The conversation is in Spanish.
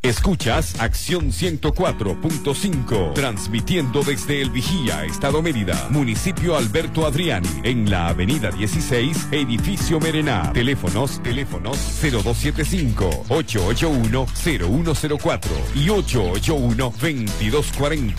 Escuchas Acción 104.5, transmitiendo desde El Vigía, Estado Mérida, municipio Alberto Adriani, en la avenida 16, edificio Merená. Teléfonos 0275-881-0104 y 881-2240.